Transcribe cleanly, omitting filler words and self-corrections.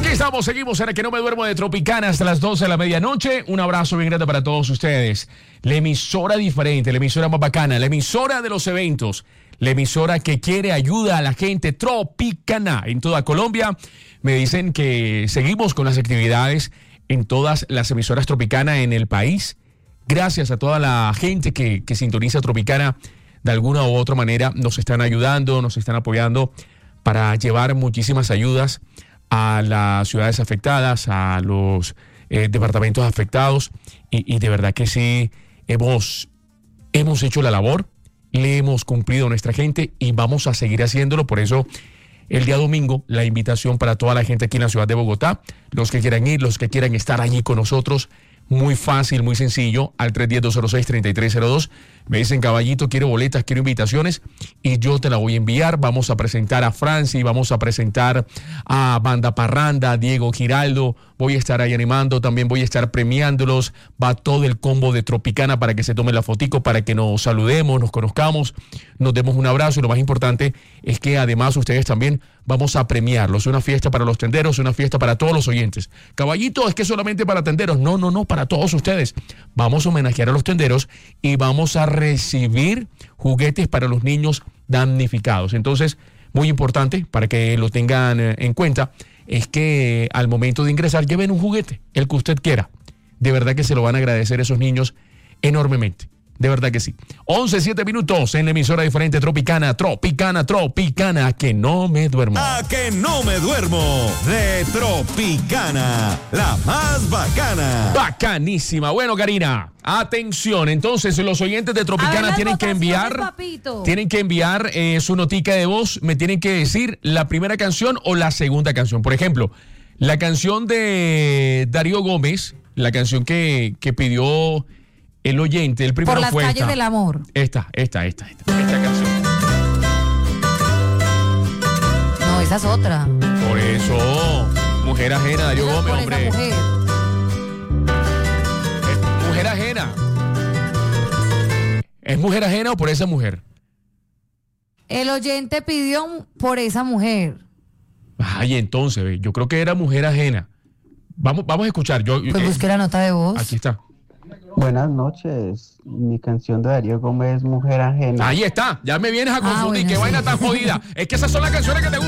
Seguimos en el Que No Me Duermo de Tropicana hasta las 12 de la medianoche. Un abrazo bien grande para todos ustedes. La emisora diferente, la emisora más bacana, la emisora de los eventos, la emisora que quiere ayuda a la gente, Tropicana, en toda Colombia. Me dicen que seguimos con las actividades en todas las emisoras Tropicana en el país. Gracias a toda la gente que sintoniza Tropicana de alguna u otra manera. Nos están ayudando, nos están apoyando para llevar muchísimas ayudas a las ciudades afectadas, a los departamentos afectados, y de verdad que sí, hemos hecho la labor, le hemos cumplido a nuestra gente y vamos a seguir haciéndolo. Por eso el día domingo la invitación para toda la gente aquí en la ciudad de Bogotá, los que quieran ir, los que quieran estar allí con nosotros, muy fácil, muy sencillo, al 310-206-3302. Me dicen, caballito, quiero boletas, quiero invitaciones, y yo te la voy a enviar. Vamos a presentar a Franci, vamos a presentar a Banda Parranda, a Diego Giraldo. Voy a estar ahí animando, también voy a estar premiándolos. Va todo el combo de Tropicana para que se tome la fotico, para que nos saludemos, nos conozcamos, nos demos un abrazo. Y lo más importante es que además ustedes también vamos a premiarlos. Una fiesta para los tenderos, una fiesta para todos los oyentes. Caballito, es que solamente para tenderos. No, para todos ustedes. Vamos a homenajear a los tenderos y vamos a recibir juguetes para los niños damnificados. Entonces, muy importante para que lo tengan en cuenta, es que al momento de ingresar lleven un juguete, el que usted quiera. De verdad que se lo van a agradecer esos niños enormemente. De verdad que sí. 11:07 minutos en la emisora diferente Tropicana, que no me duermo. A que no me duermo de Tropicana, la más bacana. Bacanísima. Bueno, Karina, atención. Entonces, los oyentes de Tropicana tienen que enviar su notica de voz. Me tienen que decir la primera canción o la segunda canción. Por ejemplo, la canción de Darío Gómez, la canción que pidió el oyente, el primero fue Por las calles del amor. Esta canción. No, esa es otra. Por eso, Mujer Ajena, Darío Gómez, por hombre. Esa mujer. Es Mujer Ajena. ¿Es Mujer Ajena o por esa mujer? El oyente pidió por esa mujer. Ay, entonces, yo creo que era Mujer Ajena. Vamos a escuchar. Pues busqué la nota de voz. Aquí está. Buenas noches, mi canción de Darío Gómez es Mujer Ajena. Ahí está, ya me vienes a confundir, bueno, qué sí. vaina tan jodida. Es que esas son las canciones que te gustan.